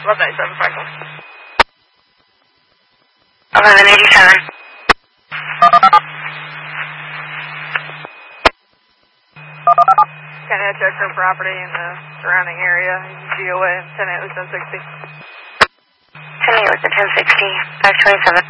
1197 Franklin. 1187. Can I check for property in the surrounding area? GOA 10-8 with 1060. 10-8 with the 1060. 527.